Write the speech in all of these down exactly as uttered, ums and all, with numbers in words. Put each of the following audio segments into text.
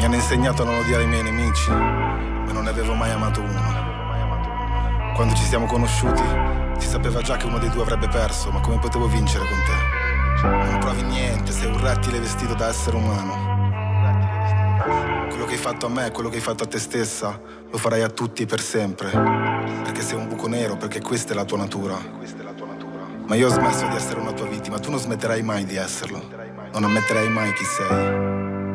Mi hanno insegnato a non odiare i miei nemici, ma non ne avevo mai amato uno. Quando ci siamo conosciuti, si sapeva già che uno dei due avrebbe perso, ma come potevo vincere con te? Non provi niente, sei un rettile vestito da essere umano. Quello che hai fatto a me, quello che hai fatto a te stessa, lo farai a tutti e per sempre. Perché sei un buco nero, perché questa è la tua natura. Ma io ho smesso di essere una tua vittima, tu non smetterai mai di esserlo. Non ammetterai mai chi sei.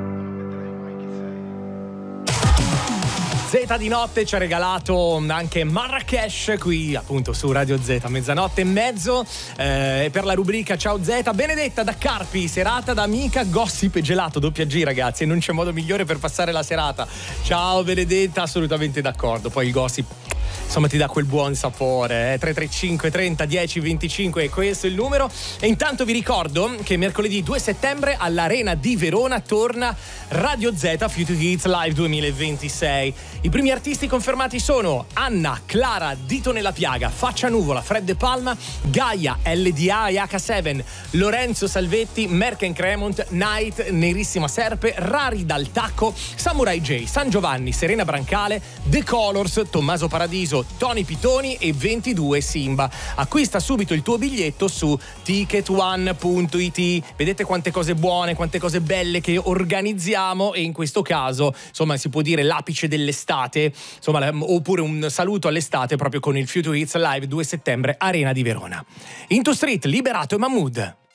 Z di notte ci ha regalato anche Marrakesh qui appunto su Radio Z, mezzanotte e mezzo, eh, per la rubrica Ciao Z. Benedetta da Carpi, serata da amica, gossip e gelato, doppia G ragazzi, e non c'è modo migliore per passare la serata. Ciao Benedetta, assolutamente d'accordo, poi il gossip insomma ti dà quel buon sapore, eh? tre tre cinque trenta dieci venticinque è questo il numero. E intanto vi ricordo che mercoledì due settembre all'Arena di Verona torna Radio Z Future Hits Live duemilaventisei. I primi artisti confermati sono Anna, Clara, Dito nella piaga, Faccia Nuvola, Fred De Palma, Gaia, L D A e H sette, Lorenzo Salvetti, Merken Cremont, Night, Nerissima Serpe, Rari dal Tacco, Samurai J, San Giovanni, Serena Brancale, The Colors, Tommaso Paradiso, Tony Pitoni e ventidue Simba. Acquista subito il tuo biglietto su ticket one punto it. Vedete quante cose buone, quante cose belle che organizziamo, e in questo caso insomma si può dire l'apice dell'estate, insomma, oppure un saluto all'estate proprio con il Future Hits Live due settembre Arena di Verona. Into Street, Liberato e Mahmood.